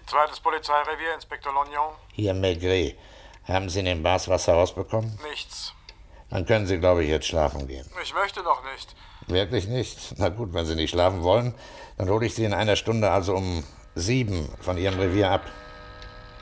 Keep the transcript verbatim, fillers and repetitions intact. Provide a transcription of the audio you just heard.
Zweites Polizeirevier, Inspektor Lognon. Hier, Maigret. Haben Sie in dem Bas was herausbekommen? Nichts. Dann können Sie, glaube ich, jetzt schlafen gehen. Ich möchte noch nicht. Wirklich nicht? Na gut, wenn Sie nicht schlafen wollen, dann hole ich Sie in einer Stunde, also um sieben, von Ihrem Revier ab.